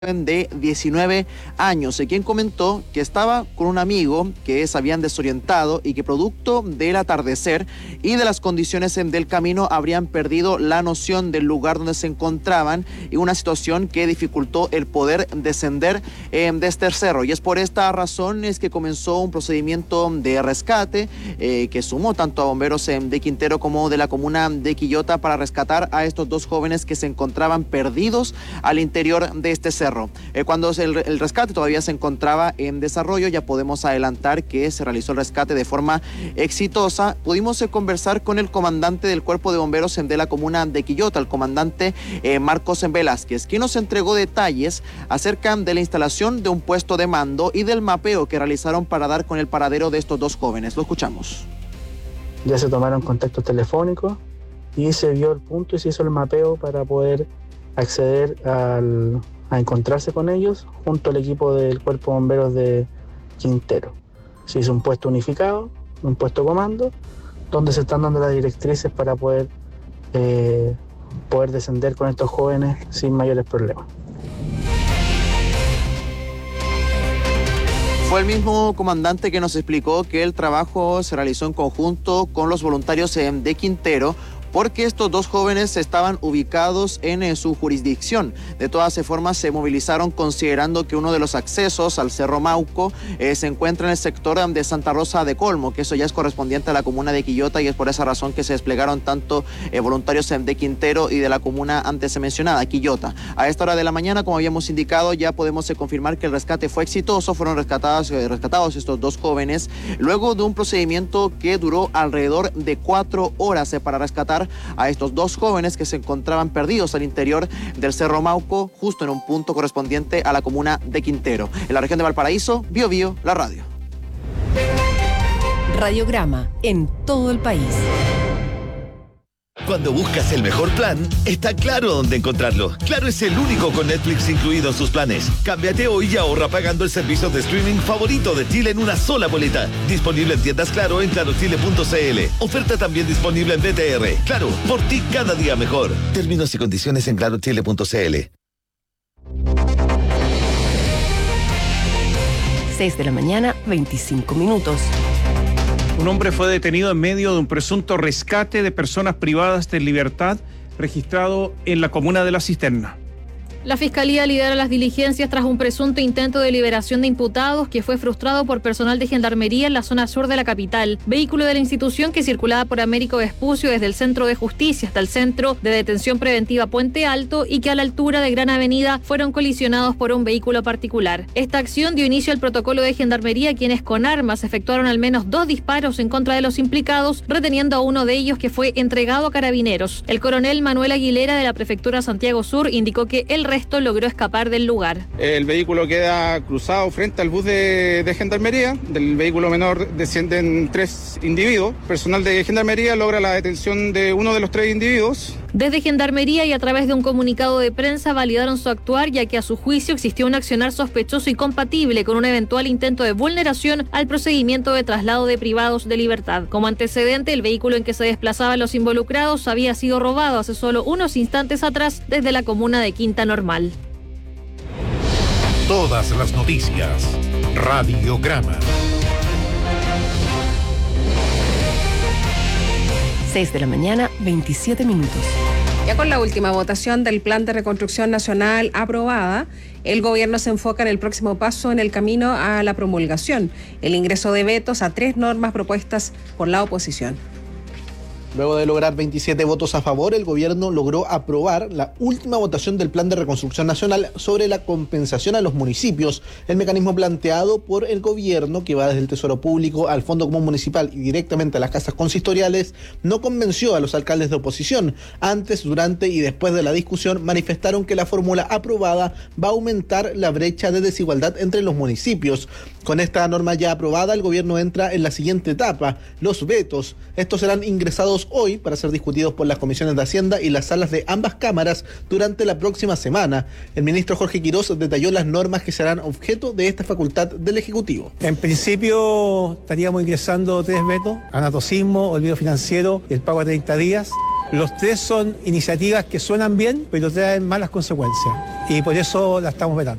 de 19 años, quien comentó que estaba con un amigo que se habían desorientado y que producto del atardecer y de las condiciones del camino habrían perdido la noción del lugar donde se encontraban, y una situación que dificultó el poder descender de este cerro. Y es por esta razón es que comenzó un procedimiento de rescate que sumó tanto a bomberos de Quintero como de la comuna de Quillota para rescatar a estos dos jóvenes que se encontraban perdidos al interior de este cerro. Cuando el rescate todavía se encontraba en desarrollo, ya podemos adelantar que se realizó el rescate de forma exitosa. Pudimos conversar con el comandante del Cuerpo de Bomberos de la comuna de Quillota, el comandante Marcos Velázquez, quien nos entregó detalles acerca de la instalación de un puesto de mando y del mapeo que realizaron para dar con el paradero de estos dos jóvenes. Lo escuchamos. Ya se tomaron contactos telefónicos y se vio el punto y se hizo el mapeo para poder acceder a encontrarse con ellos junto al equipo del Cuerpo de Bomberos de Quintero. Se hizo un puesto unificado, un puesto comando, donde se están dando las directrices para poder descender con estos jóvenes sin mayores problemas. Fue el mismo comandante que nos explicó que el trabajo se realizó en conjunto con los voluntarios de Quintero, porque estos dos jóvenes estaban ubicados en su jurisdicción. De todas formas, se movilizaron considerando que uno de los accesos al Cerro Mauco se encuentra en el sector de Santa Rosa de Colmo, que eso ya es correspondiente a la comuna de Quillota, y es por esa razón que se desplegaron tanto voluntarios de Quintero y de la comuna antes mencionada, Quillota. A esta hora de la mañana, como habíamos indicado, ya podemos confirmar que el rescate fue exitoso. Fueron rescatados estos dos jóvenes, luego de un procedimiento que duró alrededor de 4 horas para rescatar a estos dos jóvenes que se encontraban perdidos al interior del Cerro Mauco, justo en un punto correspondiente a la comuna de Quintero. En la región de Valparaíso, Biobío, la radio. Radiograma en todo el país. Cuando buscas el mejor plan, está Claro dónde encontrarlo. Claro es el único con Netflix incluido en sus planes. Cámbiate hoy y ahorra pagando el servicio de streaming favorito de Chile en una sola boleta. Disponible en tiendas Claro en clarochile.cl. Oferta también disponible en BTR. Claro, por ti cada día mejor. Términos y condiciones en clarochile.cl. 6 de la mañana, 25 minutos. Un hombre fue detenido en medio de un presunto rescate de personas privadas de libertad registrado en la comuna de La Cisterna. La Fiscalía lidera las diligencias tras un presunto intento de liberación de imputados que fue frustrado por personal de Gendarmería en la zona sur de la capital. Vehículo de la institución que circulaba por Américo Vespucio desde el Centro de Justicia hasta el Centro de Detención Preventiva Puente Alto, y que a la altura de Gran Avenida fueron colisionados por un vehículo particular. Esta acción dio inicio al protocolo de Gendarmería, quienes con armas efectuaron al menos 2 disparos en contra de los implicados, reteniendo a uno de ellos, que fue entregado a Carabineros. El coronel Manuel Aguilera de la Prefectura Santiago Sur indicó que el resto logró escapar del lugar. El vehículo queda cruzado frente al bus de Gendarmería. Del vehículo menor descienden 3 individuos. Personal de Gendarmería logra la detención de uno de los 3 individuos. Desde Gendarmería y a través de un comunicado de prensa validaron su actuar, ya que a su juicio existió un accionar sospechoso y compatible con un eventual intento de vulneración al procedimiento de traslado de privados de libertad. Como antecedente, el vehículo en que se desplazaban los involucrados había sido robado hace solo unos instantes atrás desde la comuna de Quinta Normal. Todas las noticias. Radiograma. 6 de la mañana, 27 minutos. Ya con la última votación del Plan de Reconstrucción Nacional aprobada, el gobierno se enfoca en el próximo paso en el camino a la promulgación, el ingreso de vetos a 3 normas propuestas por la oposición. Luego de lograr 27 votos a favor, el gobierno logró aprobar la última votación del Plan de Reconstrucción Nacional sobre la compensación a los municipios. El mecanismo planteado por el gobierno, que va desde el Tesoro Público al Fondo Común Municipal y directamente a las casas consistoriales, no convenció a los alcaldes de oposición. Antes, durante y después de la discusión, manifestaron que la fórmula aprobada va a aumentar la brecha de desigualdad entre los municipios. Con esta norma ya aprobada, el gobierno entra en la siguiente etapa, los vetos. Estos serán ingresados hoy para ser discutidos por las comisiones de Hacienda y las salas de ambas cámaras durante la próxima semana. El ministro Jorge Quirós detalló las normas que serán objeto de esta facultad del Ejecutivo. En principio estaríamos ingresando 3 vetos: anatocismo, olvido financiero y el pago a 30 días. Los 3 son iniciativas que suenan bien, pero traen malas consecuencias. y por eso la estamos vetando.